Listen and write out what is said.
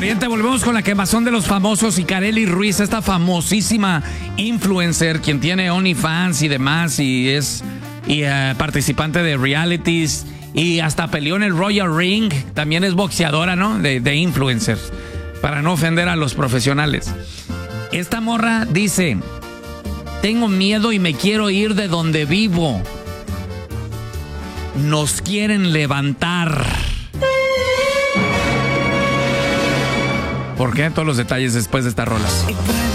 Pariente, volvemos con la quemazón de los famosos y Karely Ruiz, esta famosísima influencer, quien tiene OnlyFans y demás, y es participante de realities, y hasta peleó en el Royal Ring, también es boxeadora, ¿no? De influencers, para no ofender a los profesionales. Esta morra dice: tengo miedo y me quiero ir de donde vivo. Nos quieren levantar. ¿Por qué? Todos los detalles después de estas rolas.